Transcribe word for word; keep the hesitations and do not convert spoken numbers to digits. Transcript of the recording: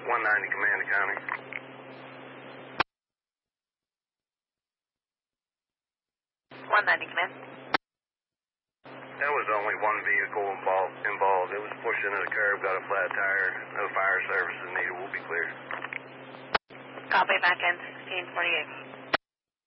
one ninety, Commander County. one ninety, command. There was only one vehicle involved. involved. It was pushed into the curb, got a flat tire. No fire services needed. We'll be clear. Copy, back end sixteen forty-eight.